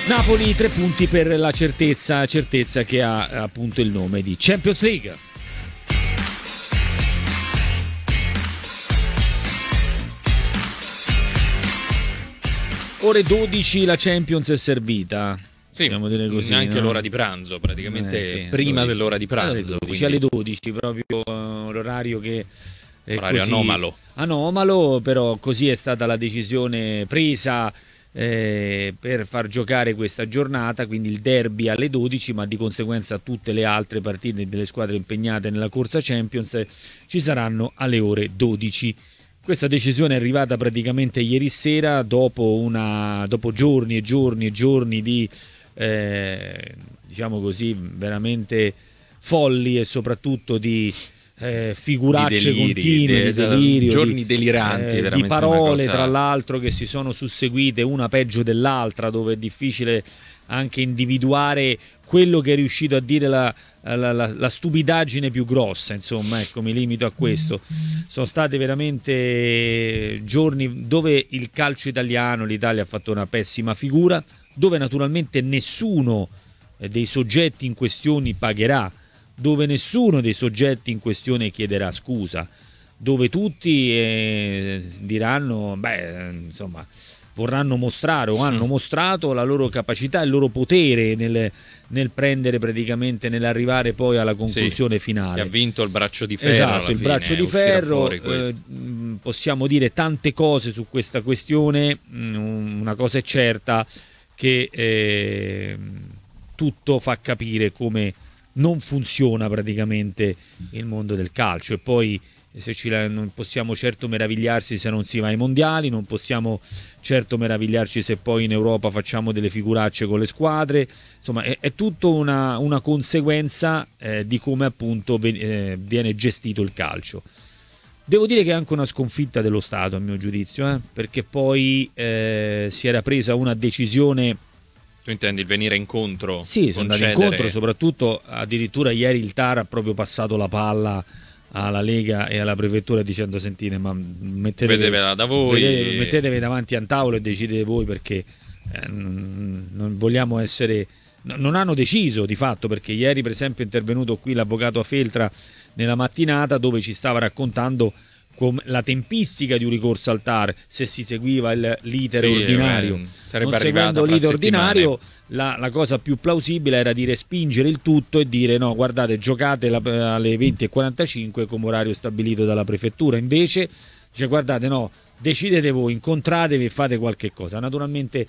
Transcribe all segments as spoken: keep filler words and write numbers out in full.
Napoli tre punti per la certezza, certezza che ha appunto il nome di Champions League. Ore dodici la Champions è servita. Sì, possiamo dire così, anche no? l'ora di pranzo, praticamente Eh, sì, prima dodici. dell'ora di pranzo. Alle dodici, quindi... alle dodici proprio uh, l'orario che è Orario così anomalo. anomalo, però così è stata la decisione presa eh, per far giocare questa giornata, quindi il derby alle dodici, ma di conseguenza tutte le altre partite delle squadre impegnate nella corsa Champions ci saranno alle ore dodici. Questa decisione è arrivata praticamente ieri sera dopo, una, dopo giorni e giorni e giorni di eh, diciamo così veramente folli e soprattutto di eh, figuracce Di deliri, continue, de- di delirio, giorni di, deliranti, eh, veramente di parole una cosa... tra l'altro che si sono susseguite una peggio dell'altra, dove è difficile anche individuare quello che è riuscito a dire la, la, la, la stupidaggine più grossa, insomma, ecco, mi limito a questo. Sono stati veramente giorni dove il calcio italiano, l'Italia ha fatto una pessima figura, dove naturalmente nessuno dei soggetti in questione pagherà, dove nessuno dei soggetti in questione chiederà scusa, dove tutti eh, diranno, beh, insomma, vorranno mostrare o hanno mostrato la loro capacità e il loro potere nel, nel prendere praticamente, nell'arrivare poi alla conclusione sì, finale. Che ha vinto il braccio di ferro. Esatto, il fine, braccio di ferro. Eh, possiamo dire tante cose su questa questione. Una cosa è certa, che eh, tutto fa capire come non funziona praticamente il mondo del calcio, e poi se ci la, non possiamo certo meravigliarsi se non si va ai mondiali, non possiamo certo meravigliarci se poi in Europa facciamo delle figuracce con le squadre, insomma è, è tutto una, una conseguenza eh, di come appunto ven- eh, viene gestito il calcio. Devo dire che è anche una sconfitta dello Stato a mio giudizio, eh, perché poi eh, si era presa una decisione. Tu intendi il venire incontro? Sì, sono andati concedere... incontro, soprattutto addirittura ieri il T A R ha proprio passato la palla alla Lega e alla prefettura dicendo: sentite, ma mettetevi, vedevela da voi, vedete, mettetevi davanti a un tavolo e decidete voi, perché eh, non, non vogliamo essere, no, non hanno deciso di fatto, perché ieri per esempio è intervenuto qui l'avvocato Feltra nella mattinata, dove ci stava raccontando com- la tempistica di un ricorso al T A R, se si seguiva il, l'iter sì, ordinario. Beh, sarebbe non arrivato seguendo l'iter ordinario, la, la cosa più plausibile era di respingere il tutto e dire: no, guardate, giocate la, alle venti e quarantacinque come orario stabilito dalla prefettura. Invece dice: guardate, no, decidete voi, incontratevi e fate qualche cosa. Naturalmente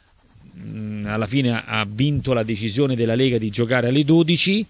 mh, alla fine ha vinto la decisione della Lega di giocare alle dodici,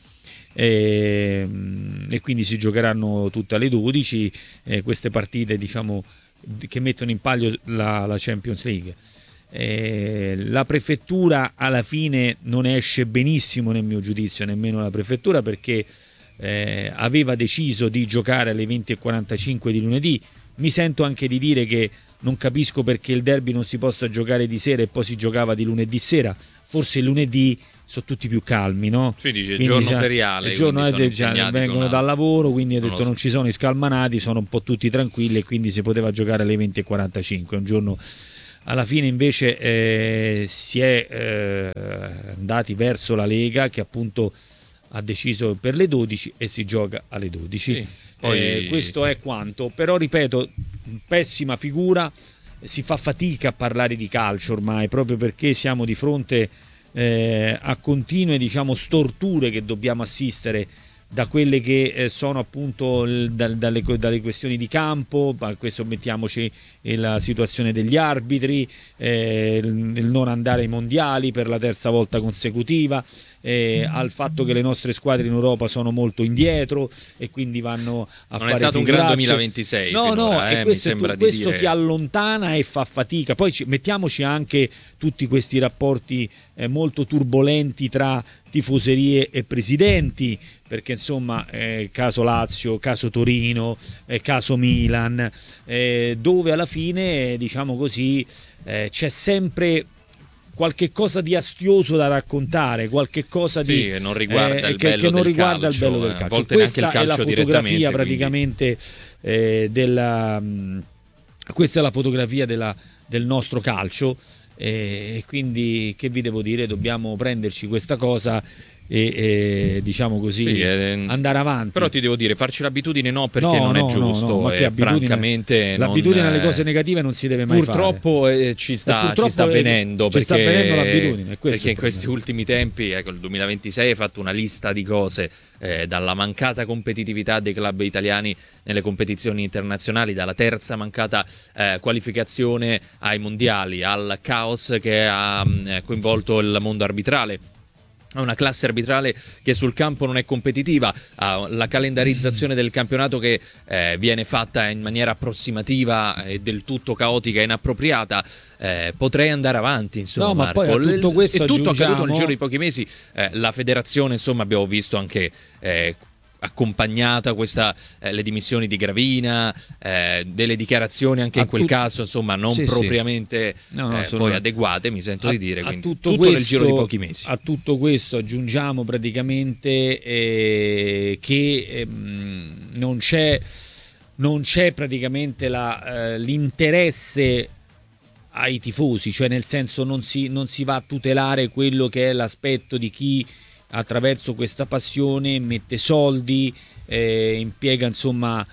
e, e quindi si giocheranno tutte alle dodici eh, queste partite, diciamo, che mettono in palio la, la Champions League. Eh, la prefettura alla fine non esce benissimo nel mio giudizio, nemmeno la prefettura, perché eh, aveva deciso di giocare alle venti e quarantacinque di lunedì. Mi sento anche di dire che non capisco perché il derby non si possa giocare di sera e poi si giocava di lunedì sera. Forse il lunedì sono tutti più calmi, no? Sì, dice Quindi, giorno sa, feriale, il giorno quindi è già, vengono una... dal lavoro, quindi ha non detto so. non ci sono i scalmanati, sono un po' tutti tranquilli, e quindi si poteva giocare alle venti e quarantacinque. Un giorno, alla fine invece eh, si è eh, andati verso la Lega, che appunto ha deciso per le dodici e si gioca alle dodici. Sì, poi... eh, questo è quanto, però ripeto, pessima figura. Si fa fatica a parlare di calcio ormai, proprio perché siamo di fronte eh, a continue, diciamo, storture che dobbiamo assistere, da quelle che eh, sono appunto il, da, dalle, dalle questioni di campo, a questo mettiamoci la situazione degli arbitri, eh, il, il non andare ai mondiali per la terza volta consecutiva, eh, al fatto che le nostre squadre in Europa sono molto indietro e quindi vanno a non fare è stato un gran figuracce. duemilaventisei no finora, no eh, e questo, mi sembra tu, di questo dire... ti allontana e fa fatica. Poi ci, mettiamoci anche tutti questi rapporti eh, molto turbolenti tra tifoserie e presidenti, perché insomma eh, caso Lazio, caso Torino, eh, caso Milan, eh, dove alla fine, diciamo così, eh, c'è sempre qualche cosa di astioso da raccontare, qualche cosa sì, di che non riguarda, eh, il, che, bello che non del riguarda calcio, il bello del eh, a calcio. volte Questa neanche il è la calcio fotografia direttamente, praticamente eh, della mh, questa è la fotografia della, del nostro calcio. e quindi che vi devo dire, dobbiamo prenderci questa cosa e, e diciamo così sì, eh, andare avanti. Però ti devo dire, farci l'abitudine no, perché no, non no, è giusto, no, no, ma e che abitudine, francamente l'abitudine non, alle cose negative non si deve mai purtroppo, fare. Eh, ci sta, purtroppo ci sta avvenendo, ci perché, sta avvenendo l'abitudine, perché in questi ultimi tempi, ecco, il duemilaventisei hai fatto una lista di cose, eh, dalla mancata competitività dei club italiani nelle competizioni internazionali, dalla terza mancata eh, qualificazione ai mondiali, al caos che ha eh, coinvolto il mondo arbitrale, a una classe arbitrale che sul campo non è competitiva, alla calendarizzazione del campionato che eh, viene fatta in maniera approssimativa e del tutto caotica e inappropriata. Eh, potrei andare avanti, insomma, no, ma Marco. poi a tutto questo è tutto aggiungiamo... accaduto nel giro di pochi mesi. Eh, la federazione, insomma, abbiamo visto anche eh, accompagnata questa eh, le dimissioni di Gravina, eh, delle dichiarazioni anche a in quel tut... caso, insomma, non sì, propriamente sì. No, no, eh, sono... poi adeguate, mi sento a, di dire, quindi tutto, tutto questo, nel giro di pochi mesi. A tutto questo aggiungiamo praticamente eh, che ehm, non c'è non c'è praticamente la, eh, l'interesse ai tifosi, cioè nel senso non si, non si va a tutelare quello che è l'aspetto di chi attraverso questa passione mette soldi, eh, impiega insomma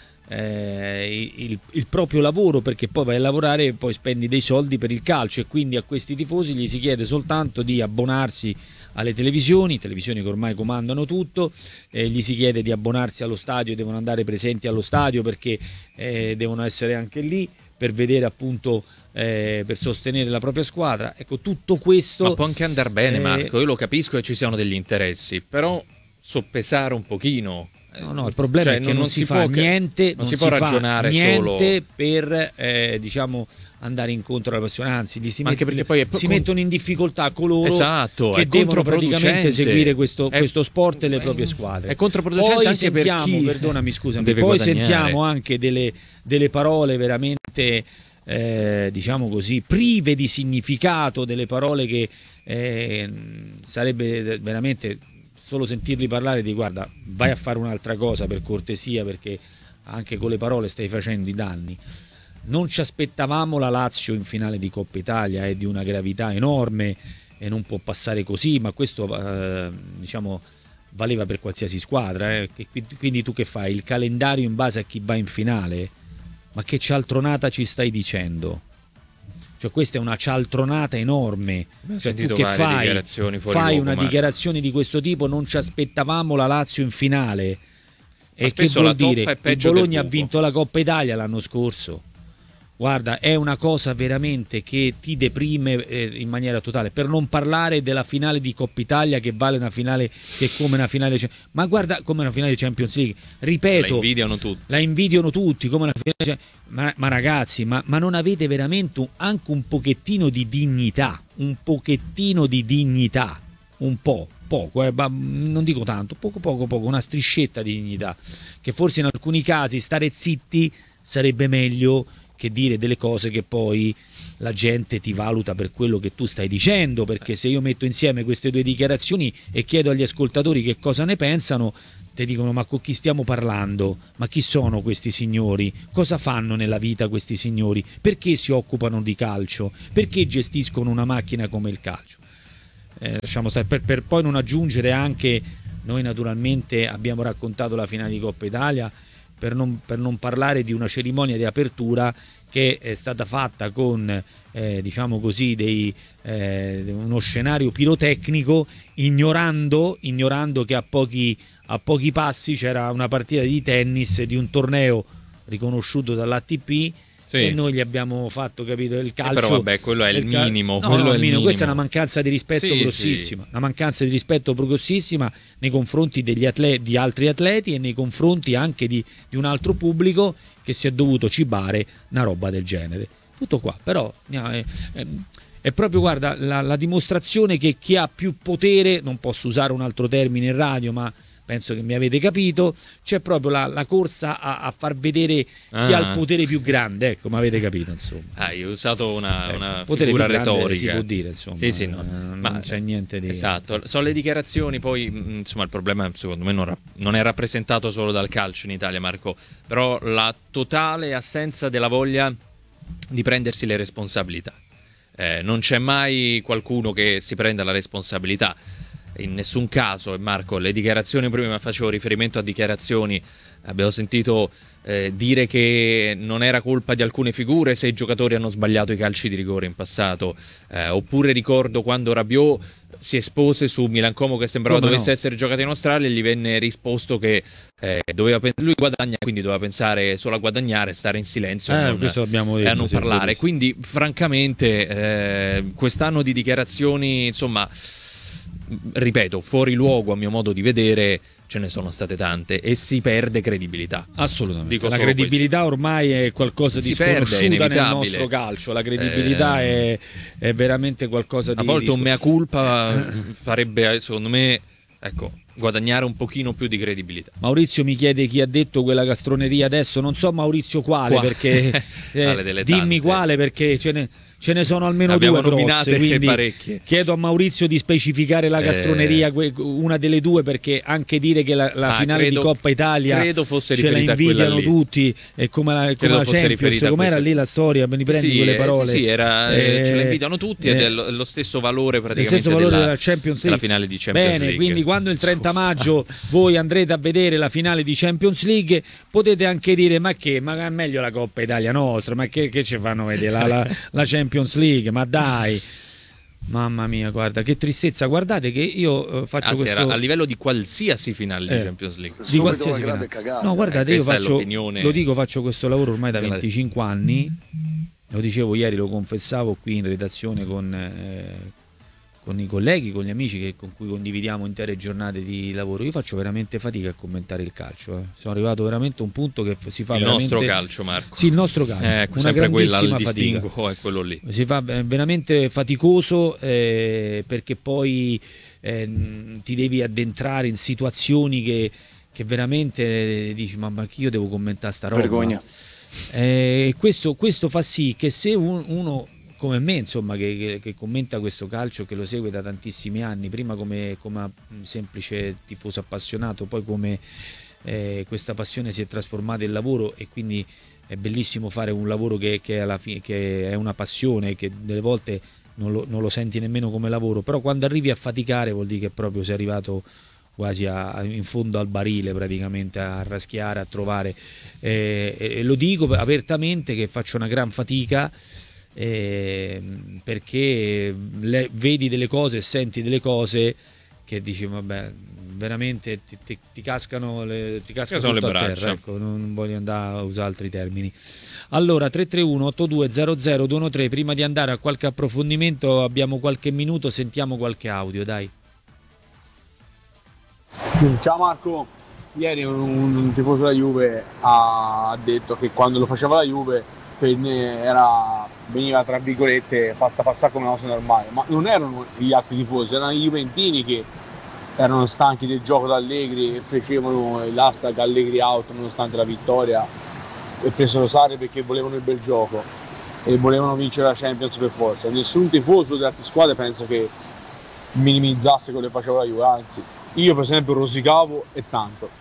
eh, il, il proprio lavoro, perché poi vai a lavorare e poi spendi dei soldi per il calcio, e quindi a questi tifosi gli si chiede soltanto di abbonarsi alle televisioni, televisioni che ormai comandano tutto, eh, gli si chiede di abbonarsi allo stadio, devono andare presenti allo stadio perché eh, devono essere anche lì per vedere appunto Eh, per sostenere la propria squadra. Ecco, tutto questo ma può anche andare bene, eh, Marco, io lo capisco che ci siano degli interessi, però soppesare un pochino. No, no, il problema cioè, è che non, non, non si, si fa può, niente, non non si si può fa ragionare niente solo per eh, diciamo andare incontro alla passione, anzi gli si, anche met- perché poi è si con... mettono in difficoltà coloro esatto, che è devono praticamente seguire questo, è... questo sport e le proprie squadre. È controproducente poi anche sentiamo, per chi perdonami, scusami, deve poi guadagnare. Sentiamo anche delle, delle parole veramente Eh, diciamo così, prive di significato, delle parole che eh, sarebbe veramente solo sentirli parlare di guarda, vai a fare un'altra cosa per cortesia, perché anche con le parole stai facendo i danni. Non ci aspettavamo la Lazio in finale di Coppa Italia, è di una gravità enorme e non può passare così, ma questo eh, diciamo valeva per qualsiasi squadra, eh. Quindi tu che fai? Il calendario in base a chi va in finale? Ma che cialtronata ci stai dicendo? Cioè questa è una cialtronata enorme. Cioè, tu che fai? Fai una Marco. dichiarazione di questo tipo, non ci aspettavamo la Lazio in finale. Ma e che vuol dire? Il Bologna ha buco. vinto la Coppa Italia l'anno scorso. Guarda, è una cosa veramente che ti deprime eh, in maniera totale, per non parlare della finale di Coppa Italia, che vale una finale, che è come una finale, ma guarda, come una finale di Champions League, ripeto, la invidiano tutti, la invidiano tutti come una finale, ma, ma ragazzi, ma, ma non avete veramente un, anche un pochettino di dignità, un pochettino di dignità, un po', poco, eh, non dico tanto, poco poco poco, una striscetta di dignità, che forse in alcuni casi stare zitti sarebbe meglio che dire delle cose che poi la gente ti valuta per quello che tu stai dicendo, perché se io metto insieme queste due dichiarazioni e chiedo agli ascoltatori che cosa ne pensano, ti dicono ma con chi stiamo parlando? Ma chi sono questi signori? Cosa fanno nella vita questi signori? Perché si occupano di calcio? Perché gestiscono una macchina come il calcio? Eh, lasciamo stare, per, per poi non aggiungere anche, noi naturalmente abbiamo raccontato la finale di Coppa Italia, Per non, per non parlare di una cerimonia di apertura che è stata fatta con eh, diciamo così dei, eh, uno scenario pirotecnico, ignorando, ignorando che a pochi, a pochi passi c'era una partita di tennis di un torneo riconosciuto dall'A T P. Sì. E noi gli abbiamo fatto, capito, il calcio. Eh però vabbè, quello è il cal- minimo. No, quello no, è il minimo. Questa è una mancanza di rispetto sì, grossissima. Sì. Una mancanza di rispetto grossissima nei confronti degli atleti, di altri atleti, e nei confronti anche di, di un altro pubblico che si è dovuto cibare una roba del genere. Tutto qua, però è, è, è proprio, guarda, la, la dimostrazione che chi ha più potere, non posso usare un altro termine in radio, ma penso che mi avete capito, c'è proprio la, la corsa a, a far vedere ah. chi ha il potere più grande, ecco, mi avete capito, insomma. Ah, hai usato una, eh, una potere figura più grande, retorica. Si può dire, insomma. Sì, sì, no. eh, non Ma c'è niente di... Esatto, sono le dichiarazioni, poi insomma il problema secondo me non, ra- non è rappresentato solo dal calcio in Italia, Marco, però la totale assenza della voglia di prendersi le responsabilità. eh, non c'è mai qualcuno che si prenda la responsabilità. In nessun caso, e Marco, le dichiarazioni, prima facevo riferimento a dichiarazioni, abbiamo sentito eh, dire che non era colpa di alcune figure se i giocatori hanno sbagliato i calci di rigore in passato, eh, oppure ricordo quando Rabiot si espose su Milan Como che sembrava Come dovesse no? essere giocato in Australia e gli venne risposto che eh, doveva pens- lui guadagna, quindi doveva pensare solo a guadagnare, stare in silenzio Eh, e non, questo abbiamo e detto, a non sì, parlare. verissimo. Quindi francamente eh, quest'anno di dichiarazioni, insomma, ripeto, fuori luogo a mio modo di vedere ce ne sono state tante e si perde credibilità. Assolutamente. Dico la solo credibilità ormai è qualcosa di Si perde, è sconosciuta nel inevitabile. nostro calcio. La credibilità Ehm, è, è veramente qualcosa di A volte di un mea culpa farebbe, secondo me, ecco, guadagnare un pochino più di credibilità. Maurizio mi chiede chi ha detto quella castroneria adesso, non so Maurizio quale, Qua- perché eh, Quale delle dimmi tante. quale, perché ce ne, ce ne sono almeno Abbiamo due grosse, nominate quindi parecchie. chiedo a Maurizio di specificare la Eh. castroneria, que- una delle due, perché anche dire che la, la Ah, finale credo- di Coppa Italia credo fosse ce la riferita a quella invidiano lì. tutti, e come la, come Credo la fosse Champions, riferita a com'era questa- lì la storia, me li prendi sì, quelle eh, parole? sì, sì, era, eh, ce la Eh, invidiano tutti ed eh, è lo, lo stesso valore lo praticamente stesso valore della, della Champions della League. finale di Champions Bene, League. quindi quando il trenta maggio voi andrete a vedere la finale di Champions League, potete anche dire: ma che, ma è meglio la Coppa Italia nostra, ma che, che ci fanno vedere la, la, la Champions League, ma dai. Mamma mia, guarda che tristezza. Guardate che io eh, faccio Anzi, questo era a livello di qualsiasi finale di Eh. Champions League. di Subito qualsiasi una grande finale. cagata, No, eh. guardate, io Questa è faccio, l'opinione lo dico, faccio questo lavoro ormai da della- venticinque anni. Lo dicevo ieri, lo confessavo qui in redazione con, eh, con i colleghi, con gli amici che- con cui condividiamo intere giornate di lavoro. Io faccio veramente fatica a commentare il calcio. eh. Sono arrivato veramente a un punto che si fa Il veramente... nostro calcio, Marco. Sì, il nostro calcio. Eh, una sempre quella, il grandissima fatica. distinguo è quello lì. Si fa eh, veramente faticoso, eh, perché poi eh, ti devi addentrare in situazioni che, che veramente eh, dici: ma, ma che io devo commentare sta roba? Vergogna. Eh, questo, questo fa sì che se un- uno come me, insomma, che, che- che commenta questo calcio, che lo segue da tantissimi anni, prima come, come un semplice tifoso appassionato, poi come eh, questa passione si è trasformata in lavoro, e quindi è bellissimo fare un lavoro che, che alla fine, che è una passione, che delle volte non lo, non lo senti nemmeno come lavoro, però quando arrivi a faticare vuol dire che proprio sei arrivato quasi a- a- in fondo al barile, praticamente, a raschiare, a trovare. Eh, e, e lo dico apertamente che faccio una gran fatica, eh, perché le- vedi delle cose e senti delle cose che dici: vabbè, veramente ti, ti- ti cascano le, ti casca Cascano tutto le a braccia. terra, ecco, non, non voglio andare a usare altri termini. Allora, tre tre uno otto due zero zero due uno tre, prima di andare a qualche approfondimento abbiamo qualche minuto, sentiamo qualche audio, dai. Ciao Marco, ieri un, un tifoso della Juve ha detto che quando lo faceva la Juve per me era, veniva tra virgolette fatta passare come una cosa normale, ma non erano gli altri tifosi, erano i juventini che erano stanchi del gioco d'Allegri e facevano l'hashtag Allegri out nonostante la vittoria, e presero Sarri perché volevano il bel gioco e volevano vincere la Champions per forza. Nessun tifoso delle altre squadre penso che minimizzasse quello che faceva la Juve, anzi io per esempio rosicavo e tanto.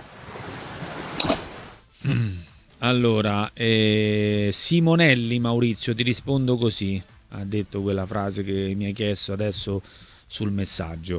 Allora, eh, Simonelli Maurizio, ti rispondo così, ha detto quella frase che mi hai chiesto adesso sul messaggio.